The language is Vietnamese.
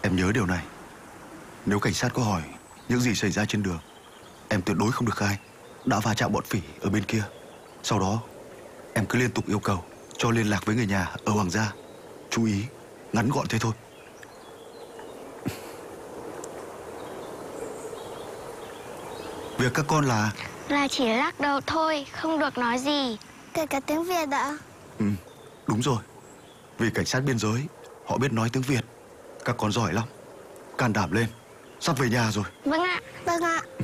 Em nhớ điều này. Nếu cảnh sát có hỏi những gì xảy ra trên đường, em tuyệt đối không được khai đã va chạm bọn phỉ ở bên kia. Sau đó em cứ liên tục yêu cầu cho liên lạc với người nhà ở Hoàng Gia. Chú ý, ngắn gọn thế thôi. Việc các con là chỉ lắc đầu thôi, không được nói gì. Kể cả tiếng Việt ạ? Ừ, đúng rồi. Vì cảnh sát biên giới, họ biết nói tiếng Việt. Các con giỏi lắm. Can đảm lên, sắp về nhà rồi. Vâng ạ. Vâng ạ.